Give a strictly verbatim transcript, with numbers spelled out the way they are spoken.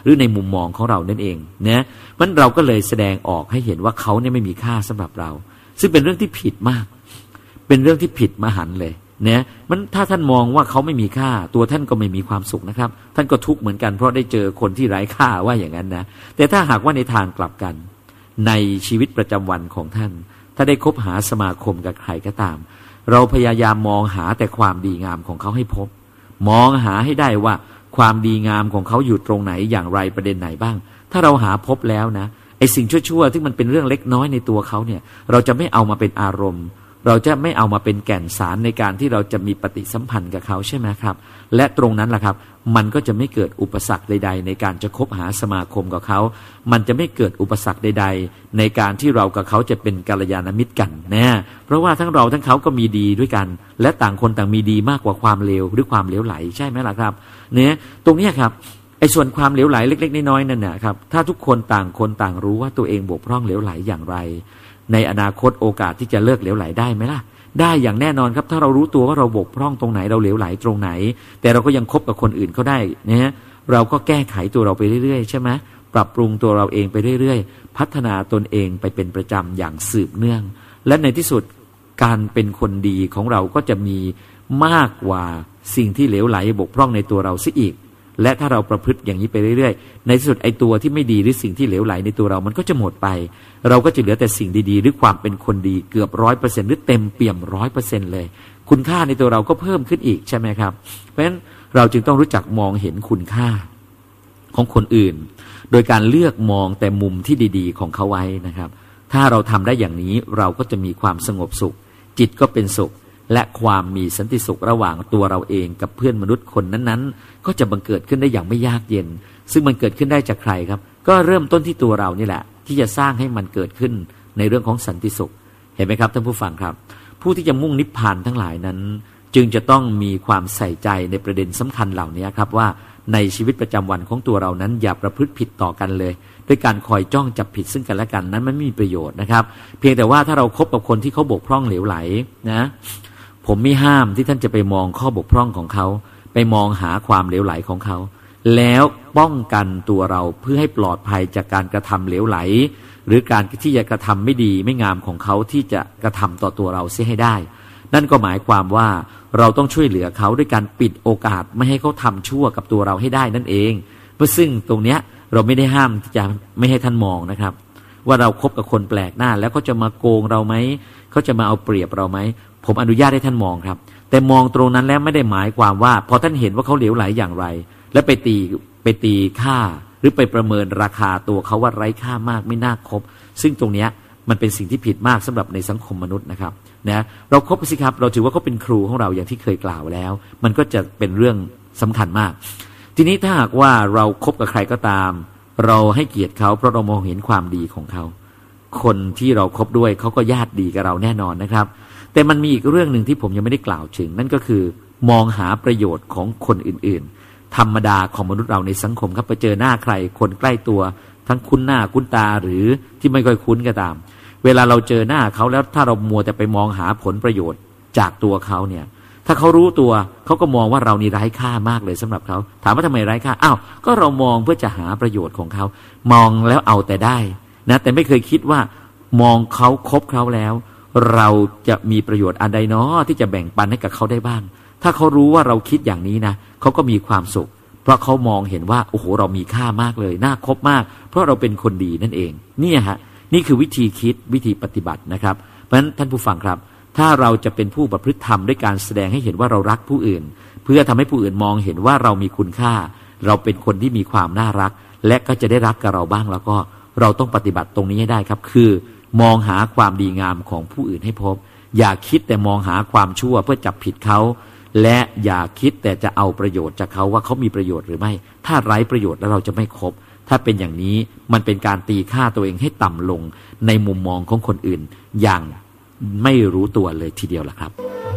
หรือในมุมมองของเรานั่นเองนะมันเราก็เลยแสดงออกให้เห็นว่าเขาเนี่ยไม่มีค่าสำหรับเราซึ่งเป็นเรื่องที่ผิดมากเป็นเรื่องที่ผิดมหันต์เลยเนี่ยมันถ้าท่านมองว่าเขาไม่มีค่าตัวท่านก็ไม่มีความสุขนะครับท่านก็ทุกข์เหมือนกันเพราะได้เจอคนที่ไร้ค่าว่าอย่างนั้นนะแต่ถ้าหากว่าในทางกลับกันในชีวิตประจำวันของท่านถ้าได้คบหาสมาคมกับใครก็ตามเราพยายามมองหาแต่ความดีงามของเขาให้พบมองหาให้ได้ว่าความดีงามของเขาอยู่ตรงไหนอย่างไรประเด็นไหนบ้างถ้าเราหาพบแล้วนะไอ้สิ่งชั่วๆที่มันเป็นเรื่องเล็กน้อยในตัวเขาเนี่ยเราจะไม่เอามาเป็นอารมณ์เราจะไม่เอามาเป็นแก่นสารในการที่เราจะมีปฏิสัมพันธ์กับเขาใช่ไหมครับและตรงนั้นแหละครับมันก็จะไม่เกิดอุปสรรคใดๆในการจะคบหาสมาคมกับเขามันจะไม่เกิดอุปสรรคใดๆในการที่เรากับเขาจะเป็นกัลยาณมิตรกันนะเพราะว่าทั้งเราทั้งเขาก็มีดีด้วยกันและต่างคนต่างมีดีมากกว่าความเลวหรือความเหลวไหลใช่ไหมล่ะครับเนี่ยตรงนี้ครับไอ้ส่วนความเหลวไหลเล็กๆน้อยๆนั่นนะครับถ้าทุกคนต่างคนต่างรู้ว่าตัวเองบกพร่องเหลวไหลอย่างไรในอนาคตโอกาสที่จะเลิกเหลวไหลได้ไหมล่ะได้อย่างแน่นอนครับถ้าเรารู้ตัวว่าเราบกพร่องตรงไหนเราเหลวไหลตรงไหนแต่เราก็ยังคบกับคนอื่นเขาได้นะฮะเราก็แก้ไขตัวเราไปเรื่อยๆใช่ไหมปรับปรุงตัวเราเองไปเรื่อยๆพัฒนาตนเองไปเป็นประจำอย่างสืบเนื่องและในที่สุดการเป็นคนดีของเราก็จะมีมากกว่าสิ่งที่เหลวไหลบกพร่องในตัวเราซะอีกและถ้าเราประพฤติอย่างนี้ไปเรื่อยๆในที่สุดไอ้ตัวที่ไม่ดีหรือสิ่งที่เหลวไหลในตัวเรามันก็จะหมดไปเราก็จะเหลือแต่สิ่งดีๆหรือความเป็นคนดีเกือบร้อยเปอร์เซ็นต์หรือเต็มเปี่ยมร้อยเปอร์เซ็นต์เลยคุณค่าในตัวเราก็เพิ่มขึ้นอีกใช่ไหมครับเพราะฉะนั้นเราจึงต้องรู้จักมองเห็นคุณค่าของคนอื่นโดยการเลือกมองแต่มุมที่ดีๆของเขาไว้นะครับถ้าเราทำได้อย่างนี้เราก็จะมีความสงบสุขจิตก็เป็นสุขและความมีสันติสุขระหว่างตัวเราเองกับเพื่อนมนุษย์คนนั้นๆก็จะบังเกิดขึ้นได้อย่างไม่ยากเย็นซึ่งมันเกิดขึ้นได้จากใครครับก็เริ่มต้นที่ตัวเรานี่แหละที่จะสร้างให้มันเกิดขึ้นในเรื่องของสันติสุขเห็นไหมครับท่านผู้ฟังครับผู้ที่จะมุ่งนิพพานทั้งหลายนั้นจึงจะต้องมีความใส่ใจในประเด็นสำคัญเหล่านี้ครับว่าในชีวิตประจำวันของตัวเรานั้นอย่าประพฤติผิดต่อกันเลยด้วยการคอยจ้องจับผิดซึ่งกันและกันนั้นมันไม่มีประโยชน์นะครับเพียงแต่ว่าถ้าเราคบกับคนที่เขาบกพร่องเหลวไหลนะผมไม่ห้ามที่ท่านจะไปมองข้อบกพร่องของเขาไปมองหาความเหลวไหลของเขาแล้วป้องกันตัวเราเพื่อให้ปลอดภัยจากการกระทำเหลวไหลหรือการที่จะกระทำไม่ดีไม่งามของเขาที่จะกระทำต่อตัวเราเสียให้ได้นั่นก็หมายความว่าเราต้องช่วยเหลือเขาด้วยการปิดโอกาสไม่ให้เขาทำชั่วกับตัวเราให้ได้นั่นเองเพราะซึ่งตรงเนี้ยเราไม่ได้ห้ามที่จะไม่ให้ท่านมองนะครับว่าเราคบกับคนแปลกหน้าแล้วเขาจะมาโกงเราไหมเขาจะมาเอาเปรียบเราไหมผมอนุญาตให้ท่านมองครับแต่มองตรงนั้นแล้วไม่ได้หมายความว่าพอท่านเห็นว่าเขาเหลวไหลอย่างไรแล้วไปตีไปตีค่าหรือไปประเมินราคาตัวเขาว่าไร้ค่ามากไม่น่าคบซึ่งตรงนี้มันเป็นสิ่งที่ผิดมากสำหรับในสังคมมนุษย์นะครับนะเราคบสิครับเราถือว่าเขาเป็นครูของเราอย่างที่เคยกล่าวแล้วมันก็จะเป็นเรื่องสำคัญมากทีนี้ถ้าหากว่าเราคบกับใครก็ตามเราให้เกียรติเขาเพราะเรามองเห็นความดีของเขาคนที่เราคบด้วยเขาก็ญาติดีกับเราแน่นอนนะครับแต่มันมีอีกเรื่องหนึ่งที่ผมยังไม่ได้กล่าวถึงนั่นก็คือมองหาประโยชน์ของคนอื่นๆธรรมดาของมนุษย์เราในสังคมครับไปเจอหน้าใครคนใกล้ตัวทั้งคุ้นหน้าคุ้นตาหรือที่ไม่ค่อยคุ้นก็ตามเวลาเราเจอหน้าเขาแล้วถ้าเรามัวแต่ไปมองหาผลประโยชน์จากตัวเขาเนี่ยถ้าเขารู้ตัวเขาก็มองว่าเรานี่ไร้ค่ามากเลยสำหรับเขาถามว่าทำไมไร้ค่าอ้าวก็เรามองเพื่อจะหาประโยชน์ของเขามองแล้วเอาแต่ได้นะแต่ไม่เคยคิดว่ามองเขาคบเขาแล้วเราจะมีประโยชน์อันใดเนาะที่จะแบ่งปันให้กับเขาได้บ้างถ้าเขารู้ว่าเราคิดอย่างนี้นะเขาก็มีความสุขเพราะเขามองเห็นว่าโอ้โหเรามีค่ามากเลยน่าคบมากเพราะเราเป็นคนดีนั่นเองนี่ฮะนี่คือวิธีคิดวิธีปฏิบัตินะครับเพราะฉะนั้นท่านผู้ฟังครับถ้าเราจะเป็นผู้ประพฤติธรรมด้วยการแสดงให้เห็นว่าเรารักผู้อื่นเพื่อทำให้ผู้อื่นมองเห็นว่าเรามีคุณค่าเราเป็นคนที่มีความน่ารักและก็จะได้รักกับเราบ้างแล้วก็เราต้องปฏิบัติตรงนี้ให้ได้ครับคือมองหาความดีงามของผู้อื่นให้พบอย่าคิดแต่มองหาความชั่วเพื่อจับผิดเขาและอย่าคิดแต่จะเอาประโยชน์จากเขาว่าเขามีประโยชน์หรือไม่ถ้าไร้ประโยชน์แล้วเราจะไม่คบถ้าเป็นอย่างนี้มันเป็นการตีค่าตัวเองให้ต่ำลงในมุมมองของคนอื่นอย่างไม่รู้ตัวเลยทีเดียวล่ะครับ